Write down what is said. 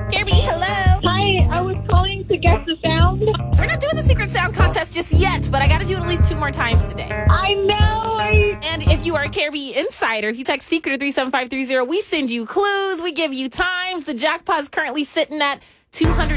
Kirby, hello. Hi, I was calling to guess the sound. We're not doing the secret sound contest just yet, but I got to do it at least 2 more times today. I know. And if you are a Kirby Insider, if you text secret to 37530, we send you clues, we give you times. The jackpot is currently sitting at $200.